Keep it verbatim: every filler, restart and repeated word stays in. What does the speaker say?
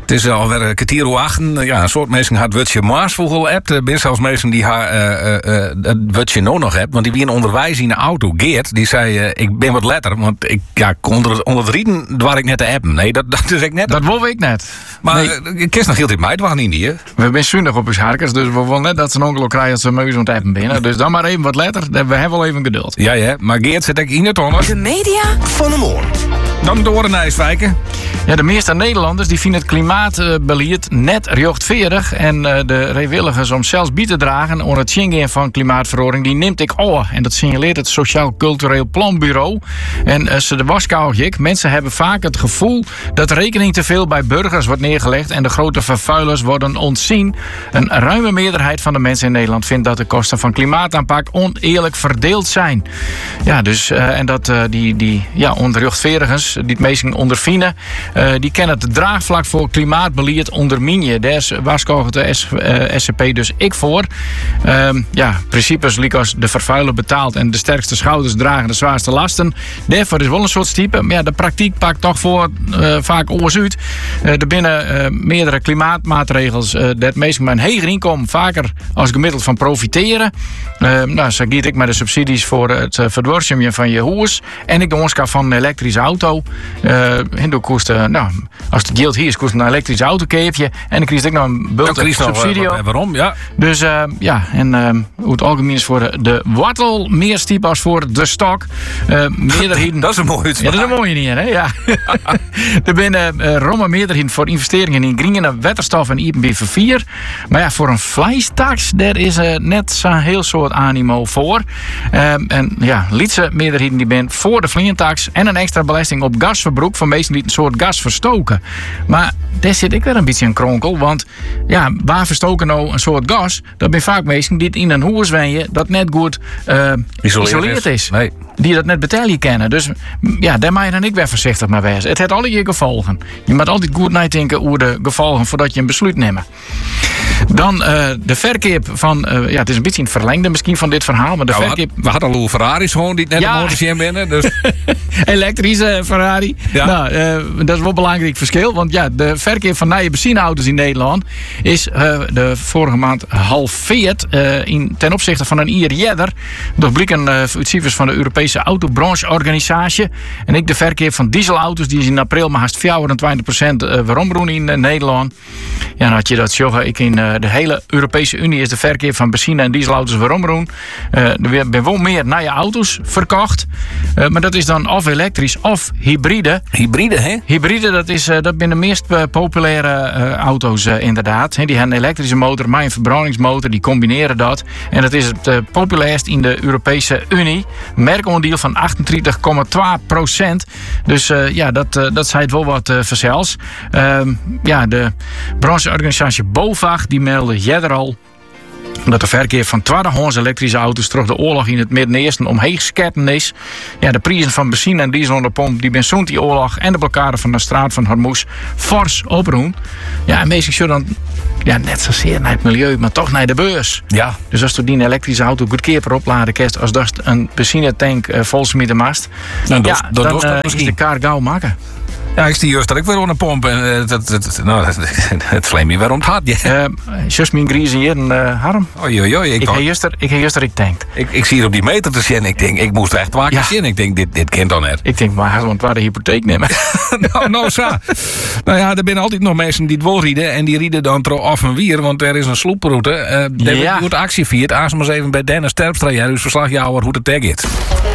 Het is alweer een kwartier hoe achten. Ja, een soort mensen had Wutje Maarsvogel app. Er zijn zelfs mensen die haar uh, uh, dat Wutje nou nog hebt. Want die wie een onderwijs in de auto. Geert, die zei, uh, ik ben wat letter. Want ik, ja, onder, onder het rieden dwar ik net de appen. Nee, dat, dat is ik net. Dat wil ik net. Maar nee. ik kist nog heel dit meid, waren in die. We zijn zondag op ons harkers, dus we willen net dat ze een ongeluk krijgen als ze meus ont appen binnen. Dus dan maar even wat letter. We hebben wel even geduld. Ja, ja. Maar Geert zit ik in het onder. De media van de morgen. Dan door de Nijswijken. Ja, de meeste Nederlanders die vinden het klimaatbeleid net rechtvaardig. En uh, de vrijwilligers om zelfs bij te dragen onder het zingen van klimaatverordening, die neemt ik oh. En dat signaleert het Sociaal Cultureel Planbureau. En uh, ze de waskouwjik. Mensen hebben vaak het gevoel dat de rekening te veel bij burgers wordt neergelegd en de grote vervuilers worden ontzien. Een ruime meerderheid van de mensen in Nederland vindt dat de kosten van klimaataanpak oneerlijk verdeeld zijn. Ja, dus uh, en dat uh, die, die ja, onrechtvaardigers die het meesten ondervinden, uh, die kennen het draagvlak voor klimaatbeleid onderminen. Daar waarschuwt de S, uh, S C P dus ik voor. Uh, ja, principes liek als de vervuiler betaalt en de sterkste schouders dragen de zwaarste lasten. Daarvoor is wel een soort type. Maar ja, de praktijk pakt toch voor uh, vaak oors uit. Uh, er binnen uh, meerdere klimaatmaatregels uh, dat meesten met een heger inkomen vaker als gemiddeld van profiteren. Uh, nou, zo giet ik met de subsidies voor het uh, verdwarsingen van je huis. En ik de onska van een elektrische auto. Uh, en kost, uh, nou, als het geld hier is, kost een elektrische auto keefje. En dan krijg ik nog een bult subsidie. Nog, uh, waarom? Ja. Dus uh, ja, en uh, hoe het algemeen is voor de, de wortel meer stiep als voor de stok. Uh, meerderheden. Dat is een mooie. Ja, dat is een mooie niet, hè? Ja. Er binnen uh, romme meerderheden voor investeringen in groene waterstof en I P B vier. Maar ja, voor een vleestax, daar is uh, net zo'n heel soort animo voor. Uh, en ja, lietse meerderheden die ben voor de vleentax en een extra belasting op gasverbruik van mensen die een soort gas verstoken. Maar daar zit ik weer een beetje een kronkel, want ja, waar verstoken nou een soort gas? Dat zijn vaak mensen die in een huis wonen dat net goed uh, isoleerd is. Nee. Die dat net betalen kennen. Dus ja, daar mag je dan ik weer voorzichtig mee wezen. Het heeft alle je gevolgen. Je moet altijd goed nadenken over de gevolgen voordat je een besluit neemt. Dan uh, de verkeer van, uh, ja, het is een beetje in het verlengde misschien van dit verhaal, maar de nou, verkeer... We hadden al Ferraris gewoon die net ja. de motors in binnen. Dus. Elektrische Ferrari. Ja. Nou, uh, dat is wel een belangrijk verschil, want ja, de verkeer van nieuwe benzineauto's in Nederland is uh, de vorige maand halveerd uh, in, ten opzichte van een jaar eerder. Dat blikken uh, uit cijfers van de Europese Autobrancheorganisatie. En ik de verkeer van dieselauto's, die is in april maar haast vierentwintig procent uh, waarom in uh, Nederland. Ja, dan had je dat zeggen, ik in uh, de hele Europese Unie is de verkeer van benzine- en dieselauto's waarom doen. Uh, er zijn wel meer nieuwe auto's verkocht. Uh, maar dat is dan of elektrisch of hybride. Hybride, hè? Hybride, dat, is, uh, dat zijn de meest uh, populaire uh, auto's uh, inderdaad. He, die hebben een elektrische motor, maar een verbrandingsmotor. Die combineren dat. En dat is het uh, populairst in de Europese Unie. Merkondeel van achtentwintig komma twee procent. Dus uh, ja, dat, uh, dat zei het wel wat uh, verzels. Uh, ja, de brancheorganisatie BOVAG, die meldde jeder al dat de verkeer van tweedehands elektrische auto's terug de oorlog in het Midden-Oosten omheen sketten is. Ja, de prijzen van benzine en diesel aan de pomp die ben zo'n die oorlog en de blokkade van de straat van Hormuz fors oproen. Ja, en meestal zullen dan ja, net zozeer naar het milieu, maar toch naar de beurs. Ja. Dus als je die elektrische auto goedkoper opladen kerst als dat een benzinetank uh, vol smieten mast, nou, dat, ja, dat dan uh, is de kaart gauw maken. Ja, ik zie juist dat ik weer onder een pomp en uh, dat, dat, nou, dat, het vleem je weer om het hart. Ja. Uh, Just mijn griezen hier een uh, harm. Oei, oei, oei. Ik, ik heb juster, ik heb juster ik tankt. Ik, ik zie hier op die meter te zien. Ik denk, ik moest echt wakker ja. zien. Ik denk, dit, dit kent dan net. Ik denk, maar want waar de hypotheek nemen. nou, nou, zo. Nou ja, er zijn altijd nog mensen die het wel rieden en die rieden dan trouw af en weer, want er is een sloeproute. Uh, daar ja. wordt actie viert. Aas maar eens even bij Dennis Terpstra, ja, dus verslagjouwer hoe het tag is.